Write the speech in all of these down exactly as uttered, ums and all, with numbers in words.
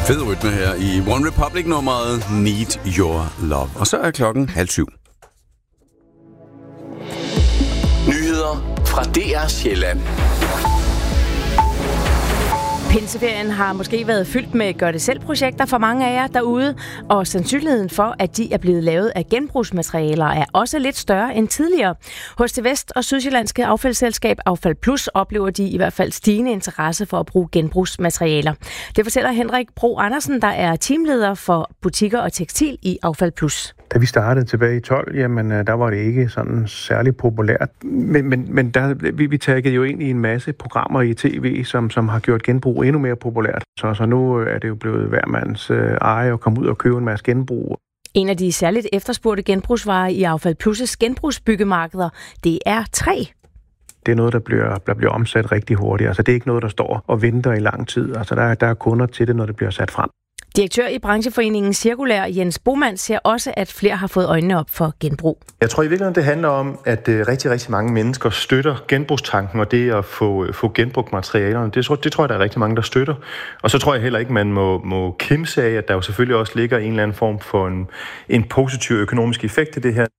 Fed rytme her i One Republic-nummeret Need Your Love. Og så er klokken halv syv. Nyheder fra D R Sjælland. Pinseferien har måske været fyldt med gør-det-selv-projekter for mange af jer derude, og sandsynligheden for, at de er blevet lavet af genbrugsmaterialer, er også lidt større end tidligere. Hos det vest- og sydsjællandske affaldsselskab Affald Plus oplever de i hvert fald stigende interesse for at bruge genbrugsmaterialer. Det fortæller Henrik Bro Andersen, der er teamleder for butikker og tekstil i Affald Plus. Da vi startede tilbage i tolv, jamen der var det ikke sådan særlig populært. Men, men, men der, vi, vi taggede jo ind i en masse programmer i tv, som, som har gjort genbrug endnu mere populært. Så, så nu er det jo blevet hver mands øh, eje at komme ud og købe en masse genbrug. En af de særligt efterspurgte genbrugsvarer i Affald Plus' genbrugsbyggemarkeder, det er træ. Det er noget, der bliver, der bliver omsat rigtig hurtigt. Altså det er ikke noget, der står og venter i lang tid. Altså der, der er kunder til det, når det bliver sat frem. Direktør i brancheforeningen Cirkulær, Jens Boman, ser også, at flere har fået øjnene op for genbrug. Jeg tror i virkeligheden, det handler om, at rigtig, rigtig mange mennesker støtter genbrugstanken og det at få, få genbrugt materialerne. Det tror, det tror jeg, der er rigtig mange, der støtter. Og så tror jeg heller ikke, man må, må kimse af, at der jo selvfølgelig også ligger en eller anden form for en, en positiv økonomisk effekt i det her.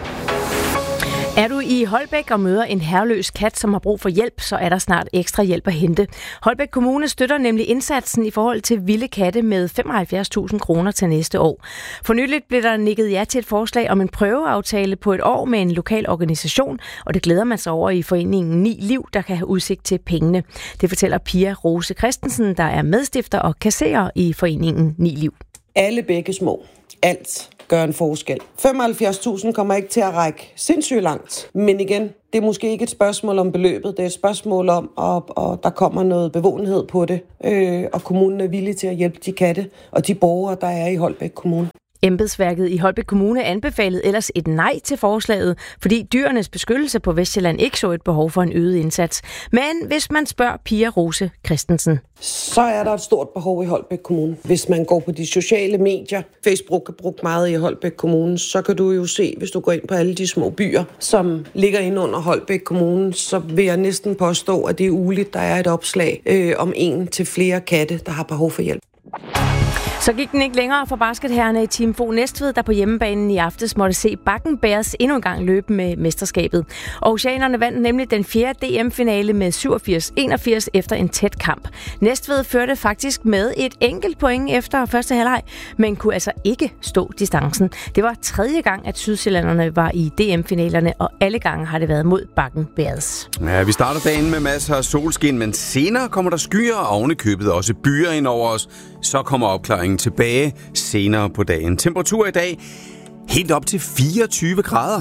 Er du i Holbæk og møder en herreløs kat, som har brug for hjælp, så er der snart ekstra hjælp at hente. Holbæk Kommune støtter nemlig indsatsen i forhold til vilde katte med femoghalvfjerds tusind kroner til næste år. For nyligt blev der nikket ja til et forslag om en prøveaftale på et år med en lokal organisation, og det glæder man sig over i foreningen Ni Liv, der kan have udsigt til pengene. Det fortæller Pia Rose Christensen, der er medstifter og kasserer i foreningen Ni Liv. Alle bække små. Alt gør en forskel. femoghalvfjerds tusind kommer ikke til at række sindssygt langt. Men igen, det er måske ikke et spørgsmål om beløbet. Det er et spørgsmål om, at der kommer noget bevågenhed på det. Øh, og kommunen er villig til at hjælpe de katte og de borgere, der er i Holbæk Kommune. Embedsværket i Holbæk Kommune anbefalede ellers et nej til forslaget, fordi dyrenes beskyttelse på Vestsjælland ikke så et behov for en øget indsats. Men hvis man spørger Pia Rose Christensen, så er der et stort behov i Holbæk Kommune. Hvis man går på de sociale medier, Facebook er brugt meget i Holbæk Kommune, så kan du jo se, hvis du går ind på alle de små byer, som ligger inde under Holbæk Kommune, så vil jeg næsten påstå, at det er ugeligt, der er et opslag øh, om en til flere katte, der har behov for hjælp. Så gik den ikke længere for basketherrerne i Team Fo Næstved, der på hjemmebanen i aftes måtte se Bakken Bears endnu en gang løbe med mesterskabet. Aarhusianerne vandt nemlig den fjerde D M-finale med syvogfirs enogfirs efter en tæt kamp. Næstved førte faktisk med et enkelt point efter første halvleg, men kunne altså ikke stå distancen. Det var tredje gang, at sydsjællanderne var i D M-finalerne, og alle gange har det været mod Bakken Bears. Ja, vi starter dagen med masser af solskin, men senere kommer der skyer og ovenikøbet også byer ind over os. Så kommer opklaringen tilbage senere på dagen. Temperatur i dag helt op til fireogtyve grader.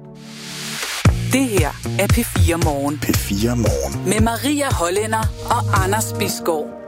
Det her er P fire Morgen. P fire Morgen. Med Maria Hollænder og Anders Bisgaard.